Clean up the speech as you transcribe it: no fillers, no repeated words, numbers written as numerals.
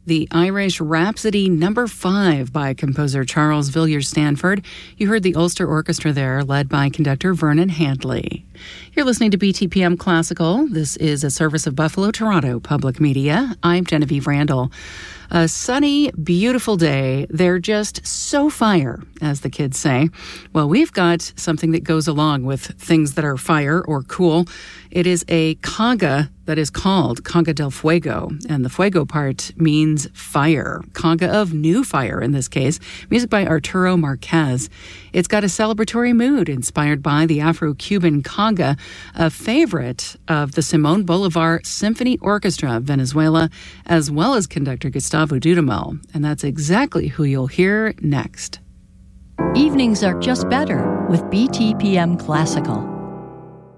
the Irish Rhapsody No. 5 by composer Charles Villiers Stanford. You heard the Ulster Orchestra there, led by conductor Vernon Handley. You're listening to BTPM Classical. This is a service of Buffalo Toronto Public Media. I'm Genevieve Randall. A sunny, beautiful day. They're just so fire, as the kids say. Well, we've got something that goes along with things that are fire or cool. It is a conga that is called Conga del Fuego, and the fuego part means fire. Conga of new fire, in this case. Music by Arturo Marquez. It's got a celebratory mood inspired by the Afro-Cuban conga, a favorite of the Simón Bolívar Symphony Orchestra of Venezuela, as well as conductor Gustavo Dudamel. And that's exactly who you'll hear next. Evenings are just better with BTPM Classical.